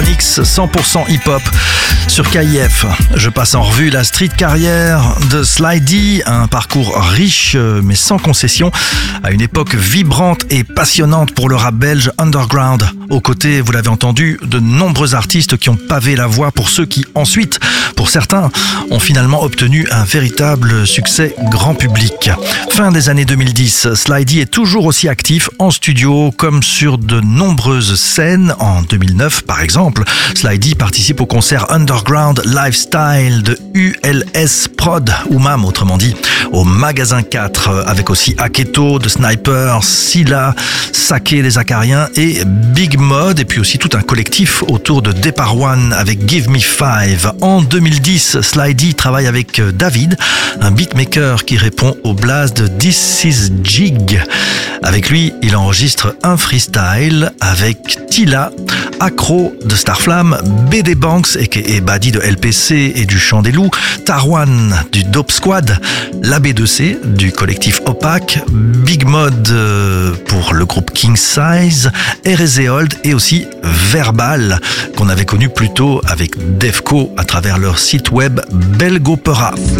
Electronics 100% hip-hop sur KIF. Je passe en revue la street carrière de Sly-D, un parcours riche mais sans concession, à une époque vibrante et passionnante pour le rap belge underground. Aux côtés, vous l'avez entendu, de nombreux artistes qui ont pavé la voie pour ceux qui ensuite, pour certains, ont finalement obtenu un véritable succès grand public. Fin des années 2010, Sly-D est toujours aussi actif en studio comme sur de nombreuses scènes. En 2009, par exemple, Sly-D participe au concert Underground Lifestyle de ULS Prod, ou MAM autrement dit, au Magasin 4, avec aussi Aketo de Sniper, Silla, Saké des Acariens et Big Mod, et puis aussi tout un collectif autour de Depart One avec Give Me Five. En 2010, Sly-D travaille avec David, un beatmaker qui répond au blaze de This Is Jig. Avec lui, il enregistre un freestyle avec Tila, Accro de Starflame, BD Banks aka Badi de LPC et du Chant des Loups, Tarwan du Dope Squad, la B2C du collectif Opaque, Big Mod pour le groupe King Size, Erezeold et aussi Verbal qu'on avait connu plus tôt avec Defco à travers leur site web Belgopera.